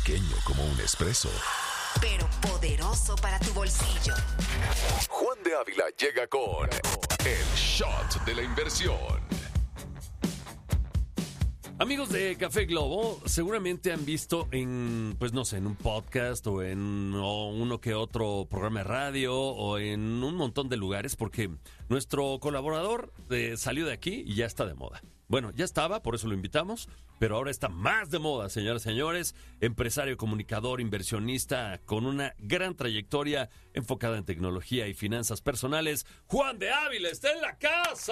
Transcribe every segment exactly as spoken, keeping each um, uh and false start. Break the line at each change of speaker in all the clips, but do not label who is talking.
pequeño como un espresso,
pero poderoso para tu bolsillo.
Juan de Ávila llega con el shot de la inversión.
Amigos de Café Globo, seguramente han visto en, pues no sé, en un podcast o en o uno que otro programa de radio o en un montón de lugares, porque nuestro colaborador eh, salió de aquí y ya está de moda. Bueno, ya estaba, por eso lo invitamos, pero ahora está más de moda, señoras y señores. Empresario, comunicador, inversionista, con una gran trayectoria enfocada en tecnología y finanzas personales. Juan de Ávila está en la casa.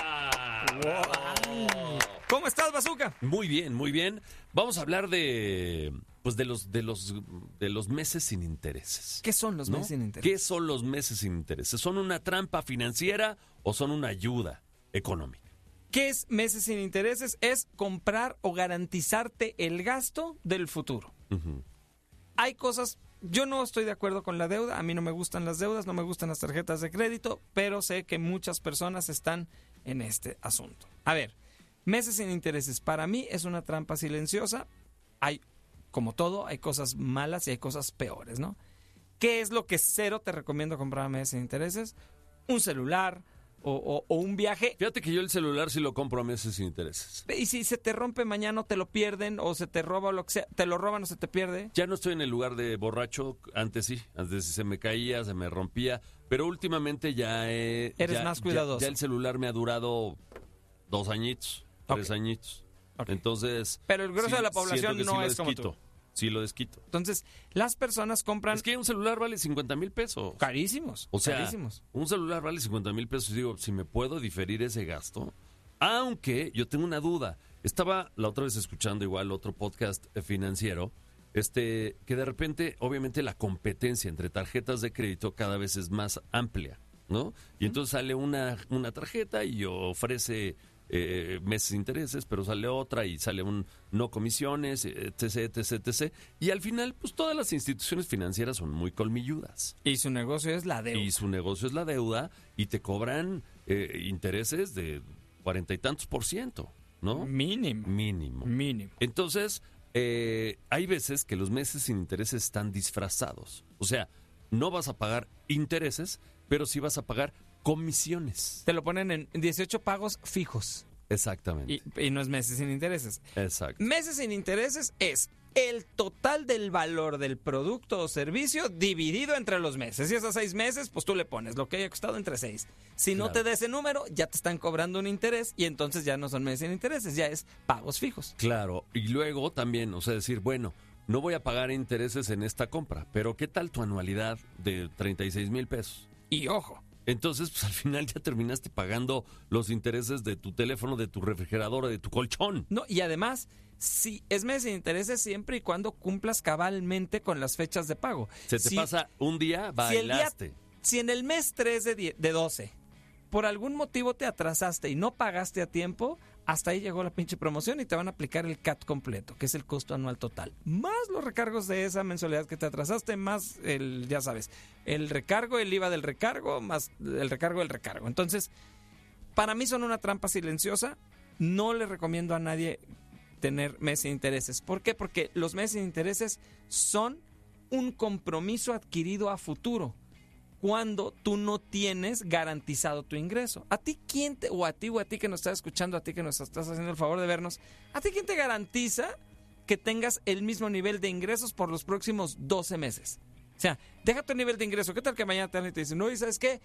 Wow. ¿Cómo estás, Bazooka?
Muy bien, muy bien. Vamos a hablar de, pues de los, de los, de los meses sin intereses.
¿Qué son los
¿no?
meses sin intereses?
¿Qué son los meses sin intereses? ¿Son una trampa financiera o son una ayuda económica?
¿Qué es meses sin intereses? Es comprar o garantizarte el gasto del futuro.
Uh-huh.
Hay cosas, yo no estoy de acuerdo con la deuda, a mí no me gustan las deudas, no me gustan las tarjetas de crédito, pero sé que muchas personas están en este asunto. A ver, meses sin intereses para mí es una trampa silenciosa. Hay, como todo, hay cosas malas y hay cosas peores, ¿no? ¿Qué es lo que cero te recomiendo comprar a meses sin intereses? Un celular. O, o, o un viaje.
Fíjate que yo el celular sí lo compro a meses sin intereses.
Y si se te rompe mañana, te lo pierden, o se te roba o lo que sea, te lo roban o se te pierde.
Ya no estoy en el lugar de borracho, antes sí, antes se me caía, se me rompía, pero últimamente ya he...
Eres
ya,
más cuidadoso.
Ya, ya el celular me ha durado dos añitos, tres
Okay.
añitos.
Okay.
Entonces...
Pero el grueso
sí,
de la población
siento que
no
sí
es como tú.
Sí lo desquito.
Entonces, las personas compran...
Es que un celular vale cincuenta mil pesos.
Carísimos.
O sea,
carísimos.
un celular vale cincuenta mil pesos. Digo, si me puedo diferir ese gasto. Aunque yo tengo una duda. Estaba la otra vez escuchando igual otro podcast financiero. Este, que de repente, obviamente, la competencia entre tarjetas de crédito cada vez es más amplia, ¿no? Y entonces sale una, una tarjeta y ofrece eh, meses de intereses, pero sale otra y sale un no comisiones, etc, etc, etc. Y al final, pues todas las instituciones financieras son muy colmilludas.
Y su negocio es la deuda.
Y su negocio es la deuda y te cobran eh, intereses de cuarenta y tantos por ciento, ¿no?
Mínimo.
Mínimo.
Mínimo.
Entonces, eh, hay veces que los meses sin intereses están disfrazados. O sea, no vas a pagar intereses, pero sí vas a pagar comisiones.
Te lo ponen en dieciocho pagos fijos.
Exactamente.
Y, y no es meses sin intereses.
Exacto.
Meses sin intereses es el total del valor del producto o servicio dividido entre los meses. Si es a seis meses, pues tú le pones lo que haya costado entre seis. Si no
Claro.
te da ese número, ya te están cobrando un interés y entonces ya no son meses sin intereses, ya es pagos fijos.
Claro. Y luego también, o sea, decir, bueno, no voy a pagar intereses en esta compra, pero ¿qué tal tu anualidad de treinta y seis mil pesos?
Y ojo,
Entonces, pues al final ya terminaste pagando los intereses de tu teléfono, de tu refrigerador, de tu colchón.
no, y además, si es meses sin intereses siempre y cuando cumplas cabalmente con las fechas de pago.
Se te
Si-
pasa un día,
si el día-
bailaste.
Si en el mes tres de, die- de doce, por algún motivo te atrasaste y no pagaste a tiempo, hasta ahí llegó la pinche promoción y te van a aplicar el C A T completo, que es el costo anual total. Más los recargos de esa mensualidad que te atrasaste, más el, ya sabes, el recargo, el I V A del recargo, más el recargo del recargo. Entonces, para mí son una trampa silenciosa. No le recomiendo a nadie tener meses sin intereses. ¿Por qué? Porque los meses sin intereses son un compromiso adquirido a futuro, cuando tú no tienes garantizado tu ingreso. ¿A ti quién te, o a ti o a ti que nos estás escuchando, a ti que nos estás haciendo el favor de vernos, a ti quién te garantiza que tengas el mismo nivel de ingresos por los próximos doce meses? O sea, deja tu nivel de ingreso. ¿Qué tal que mañana te dan y te dicen, no, y sabes qué,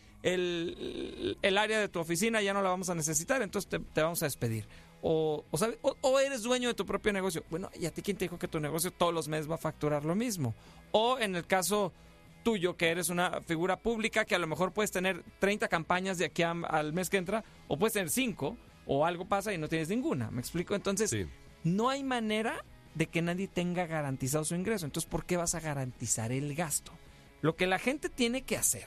el, el área de tu oficina ya no la vamos a necesitar, entonces te, te vamos a despedir? O, o, ¿sabes? O, o eres dueño de tu propio negocio. Bueno, ¿y a ti quién te dijo que tu negocio todos los meses va a facturar lo mismo? O en el caso tuyo, que eres una figura pública, que a lo mejor puedes tener treinta campañas de aquí a, al mes que entra, o puedes tener cinco, o algo pasa y no tienes ninguna. ¿Me explico? Entonces,
Sí.
no hay manera de que nadie tenga garantizado su ingreso. Entonces, ¿por qué vas a garantizar el gasto? Lo que la gente tiene que hacer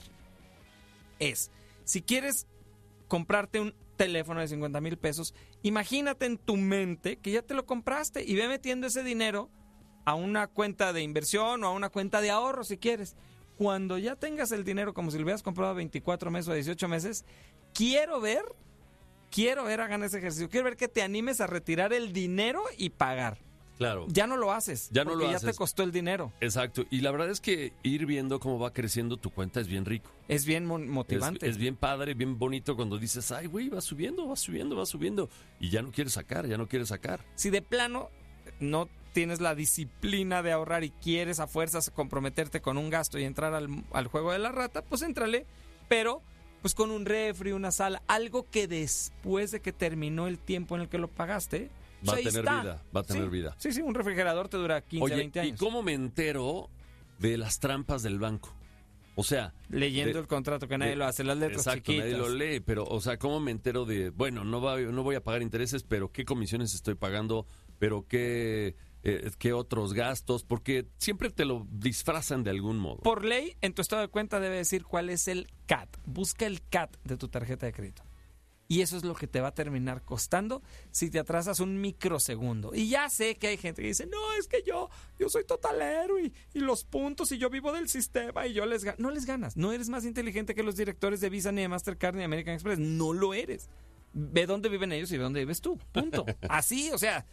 es, si quieres comprarte un teléfono de cincuenta mil pesos, imagínate en tu mente que ya te lo compraste y ve metiendo ese dinero a una cuenta de inversión o a una cuenta de ahorro si quieres. Cuando ya tengas el dinero como si lo hubieras comprado a veinticuatro meses o dieciocho meses, quiero ver, quiero ver, hagan ese ejercicio, quiero ver que te animes a retirar el dinero y pagar.
Claro.
ya no lo haces.
Ya no
porque
lo
ya
haces.
te costó el dinero.
Exacto. Y la verdad es que ir viendo cómo va creciendo tu cuenta es bien rico.
Es bien mo- motivante.
Es, es bien padre, bien bonito cuando dices, ay, güey, va subiendo, va subiendo, va subiendo. Y ya no quieres sacar, ya no quieres sacar.
Si de plano no tienes la disciplina de ahorrar y quieres a fuerzas comprometerte con un gasto y entrar al, al juego de la rata, pues éntrale, pero pues con un refri, una sala, algo que después de que terminó el tiempo en el que lo pagaste, pues
Va a
ahí
tener
está.
vida, va a tener
Sí,
vida.
Sí, sí, un refrigerador te dura quince,
Oye,
veinte
¿y
años.
cómo me entero de las trampas del banco? O sea...
Leyendo
de-
el contrato que nadie
de-
lo hace, las letras
Exacto,
chiquitas.
nadie lo lee, pero, o sea, ¿cómo me entero de, bueno, no, va, no voy a pagar intereses, pero qué comisiones estoy pagando, pero qué, eh, qué otros gastos? Porque siempre te lo disfrazan de algún modo.
Por ley, en tu estado de cuenta debe decir cuál es el C A T. Busca el C A T de tu tarjeta de crédito. Y eso es lo que te va a terminar costando si te atrasas un microsegundo. Y ya sé que hay gente que dice, no, es que yo, yo soy totalero y, y los puntos y yo vivo del sistema y yo les gano. No les ganas. No eres más inteligente que los directores de Visa, ni de Mastercard, ni de American Express. No lo eres. Ve dónde viven ellos y ve dónde vives tú. Punto. Así, o sea,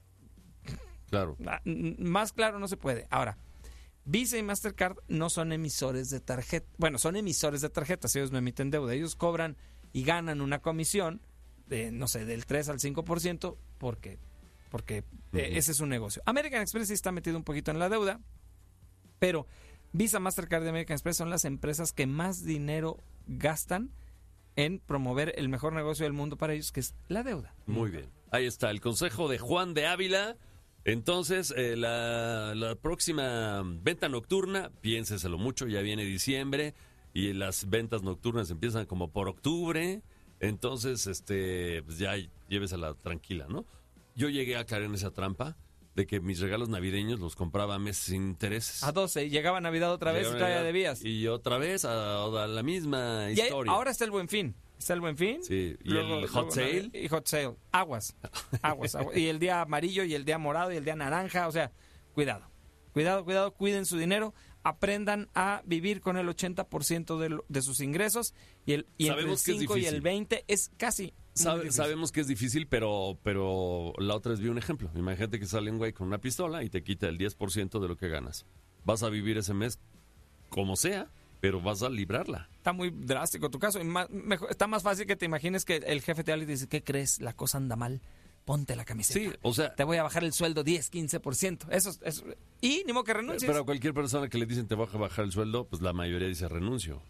Claro.
ah, n- más claro no se puede. Ahora, Visa y Mastercard no son emisores de tarjeta. Bueno, son emisores de tarjetas. Ellos no emiten deuda. Ellos cobran y ganan una comisión de, no sé, del tres al cinco por ciento porque, porque
Ujú.
eh, ese es un negocio. American Express sí está metido un poquito en la deuda, pero Visa, Mastercard y American Express son las empresas que más dinero gastan en promover el mejor negocio del mundo para ellos, que es la deuda.
Muy bien. Ahí está el consejo de Juan de Ávila. Entonces, eh, la, la próxima venta nocturna, piénseselo mucho, ya viene diciembre y las ventas nocturnas empiezan como por octubre. Entonces, este, pues ya llévesela tranquila, ¿no? Yo llegué a caer en esa trampa de que mis regalos navideños los compraba a meses sin intereses.
A doce, y llegaba Navidad otra vez y
Llegaba
todavía
Navidad
debías.
Y otra vez a, a la misma
Y ahí-
historia.
ahora está el Buen Fin. Está el Buen Fin.
Sí, y
Luego-
el hot
luego
sale.
Navidad- Y hot sale. Aguas. Aguas, aguas. Y el día amarillo y el día morado y el día naranja. O sea, cuidado. Cuidado, cuidado. Cuiden su dinero. Aprendan a vivir con el ochenta por ciento de, lo- de sus ingresos. Y, el, y entre el
Sabemos que es
cinco y el
difícil.
veinte es casi. muy
Sabe-
difícil.
sabemos que es difícil, pero, pero la otra vez vi un ejemplo. Imagínate que sale un güey con una pistola y te quita el diez por ciento de lo que ganas. Vas a vivir ese mes como sea, pero vas a librarla.
Está muy drástico tu caso. Y más- mejor- está más fácil que te imagines que el jefe te habla y te dice, ¿qué crees? La cosa anda mal. Ponte la camiseta.
Sí, o sea,
Te voy a bajar el sueldo diez, quince por ciento. Eso, es- eso. Y ni modo que renuncies.
pero a cualquier persona que le dicen te va a bajar el sueldo, pues la mayoría dice renuncio.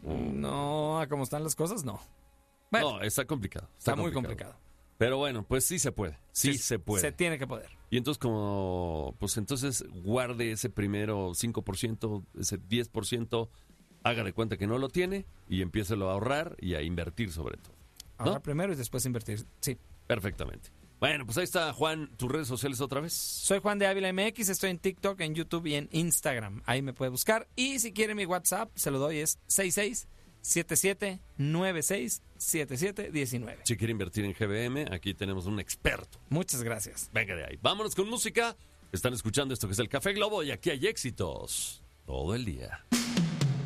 No, a como están las cosas, no. Bueno,
No, está complicado.
está muy complicado.
Pero bueno, pues sí se puede. Sí, se puede.
Se tiene que poder.
Y entonces como, pues entonces guarde ese primero cinco por ciento, ese diez por ciento, haga de cuenta que no lo tiene y empiécelo a ahorrar y a invertir sobre todo.
Ahorrar
¿No?
primero y después invertir. Sí.
Perfectamente. Bueno, pues ahí está, Juan, tus redes sociales otra vez.
Soy Juan de Ávila M X, estoy en TikTok, en YouTube y en Instagram. Ahí me puede buscar. Y si quiere mi WhatsApp, se lo doy, es seis seis siete siete nueve seis siete siete uno nueve.
Si quiere invertir en G B M, aquí tenemos un experto.
Muchas gracias.
Venga de ahí. Vámonos con música. Están escuchando esto que es el Café Globo y aquí hay éxitos todo el día.